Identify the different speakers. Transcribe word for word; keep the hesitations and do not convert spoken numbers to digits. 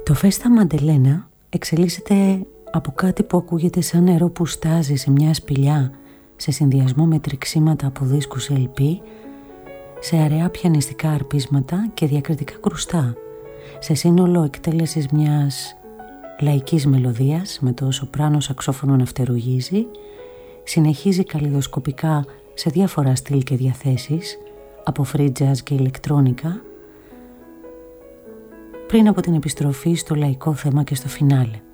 Speaker 1: Το Φέστα Μαντελένα εξελίσσεται από κάτι που ακούγεται σαν νερό που στάζει σε μια σπηλιά σε συνδυασμό με τριξίματα από δίσκους ελ πι, σε αραιά πιανιστικά αρπίσματα και διακριτικά κρουστά, σε σύνολο εκτέλεσης μιας λαϊκής μελωδίας με το σοπράνο σαξόφωνο να φτερουγίζει, συνεχίζει καλλιδοσκοπικά σε διάφορα στυλ και διαθέσεις, από free jazz και ηλεκτρόνικα, πριν από την επιστροφή στο λαϊκό θέμα και στο φινάλε.